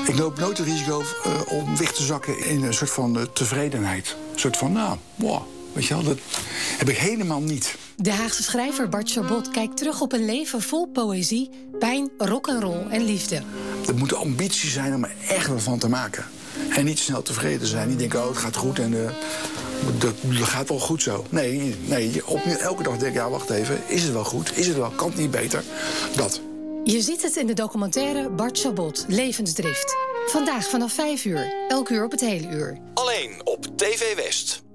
Ik loop nooit het risico om weg te zakken in een soort van tevredenheid. Een soort van, nou, wow, weet je wel, dat heb ik helemaal niet. De Haagse schrijver Bart Chabot kijkt terug op een leven vol poëzie, pijn, rock'n'roll en liefde. Er moet een ambitie zijn om er echt wat van te maken. En niet snel tevreden zijn. Niet denken, oh, het gaat goed en dat gaat wel goed zo. Nee, elke dag denk ik, ja, wacht even. Is het wel goed? Is het wel? Kan het niet beter? Dat. Je ziet het in de documentaire Bart Chabot, Levensdrift. Vandaag vanaf 5 uur, elk uur op het hele uur. Alleen op TV West.